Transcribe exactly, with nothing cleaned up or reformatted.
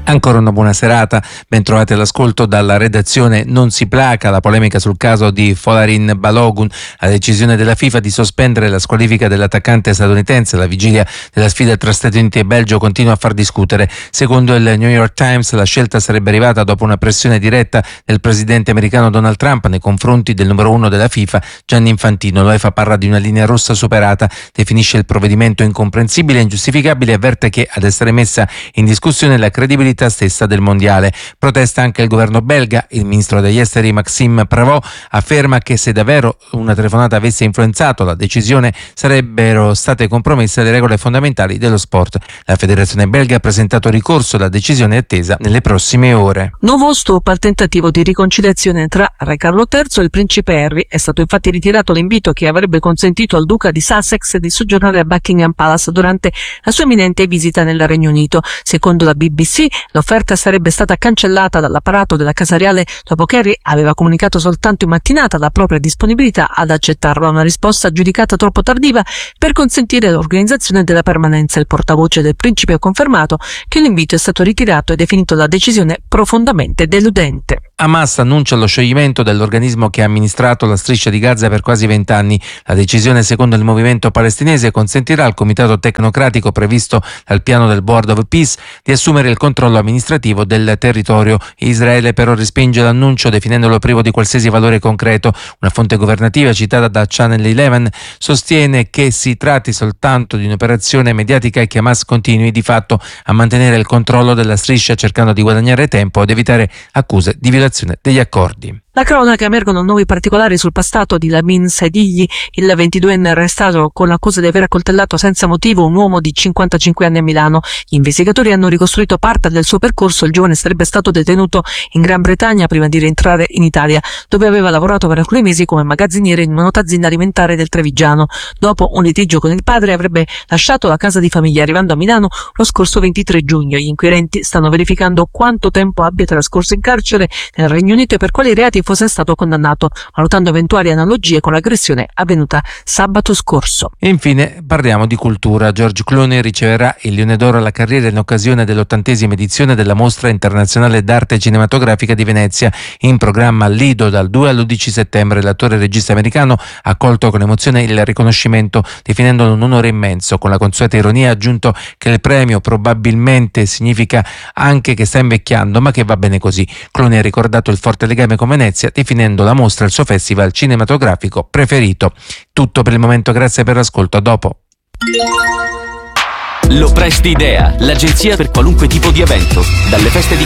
Ancora una buona serata, ben trovati all'ascolto dalla redazione. Non si placa la polemica sul caso di Folarin Balogun, la decisione della FIFA di sospendere la squalifica dell'attaccante statunitense alla vigilia della sfida tra Stati Uniti e Belgio continua a far discutere. Secondo il New York Times la scelta sarebbe arrivata dopo una pressione diretta del presidente americano Donald Trump nei confronti del numero uno della FIFA, Gianni Infantino. L'UEFA parla di una linea rossa superata, definisce il provvedimento incomprensibile e ingiustificabile e avverte che ad essere messa in discussione la credibilità stessa del mondiale. Protesta anche il governo belga. Il ministro degli esteri Maxime Prévost afferma che se davvero una telefonata avesse influenzato la decisione sarebbero state compromesse le regole fondamentali dello sport. La federazione belga ha presentato ricorso, la decisione è attesa nelle prossime ore. Nuovo stop al tentativo di riconciliazione tra Re Carlo terzo e il principe Harry. È stato infatti ritirato l'invito che avrebbe consentito al duca di Sussex di soggiornare a Buckingham Palace durante la sua imminente visita nel Regno Unito. Secondo la B B C, l'offerta sarebbe stata cancellata dall'apparato della Casa Reale dopo che Harry aveva comunicato soltanto in mattinata la propria disponibilità ad accettarlo, una risposta giudicata troppo tardiva per consentire l'organizzazione della permanenza. Il portavoce del principe ha confermato che l'invito è stato ritirato e definito la decisione profondamente deludente. Hamas annuncia lo scioglimento dell'organismo che ha amministrato la striscia di Gaza per quasi vent'anni. La decisione, secondo il movimento palestinese, consentirà al comitato tecnocratico previsto dal piano del Board of Peace di assumere il controllo amministrativo del territorio. Israele però respinge l'annuncio definendolo privo di qualsiasi valore concreto. Una fonte governativa citata da Channel undici sostiene che si tratti soltanto di un'operazione mediatica e che Hamas continui di fatto a mantenere il controllo della striscia, cercando di guadagnare tempo ed evitare accuse di violazione degli accordi. La cronaca, emergono nuovi particolari sul passato di Lamin Saidilli, il ventiduenne arrestato con l'accusa di aver accoltellato senza motivo un uomo di cinquantacinque anni a Milano. Gli investigatori hanno ricostruito parte del suo percorso. Il giovane sarebbe stato detenuto in Gran Bretagna prima di rientrare in Italia, dove aveva lavorato per alcuni mesi come magazziniere in una nota azienda alimentare del Trevigiano. Dopo un litigio con il padre avrebbe lasciato la casa di famiglia, arrivando a Milano lo scorso ventitré giugno. Gli inquirenti stanno verificando quanto tempo abbia trascorso in carcere nel Regno Unito e per quali reati fosse stato condannato, valutando eventuali analogie con l'aggressione avvenuta sabato scorso. E infine parliamo di cultura. George Clooney riceverà il Leone d'Oro alla carriera in occasione dell'ottantesima edizione della Mostra Internazionale d'Arte Cinematografica di Venezia, in programma al Lido dal due all'undici settembre. L'attore e regista americano ha accolto con emozione il riconoscimento, definendolo un onore immenso. Con la consueta ironia ha aggiunto che il premio probabilmente significa anche che sta invecchiando, ma che va bene così. Clooney ha ricordato il forte legame con Venezia, definendo la mostra il suo festival cinematografico preferito. Tutto per il momento, grazie per l'ascolto, a dopo. Lo Presti Idea, l'agenzia per qualunque tipo di evento, dalle feste di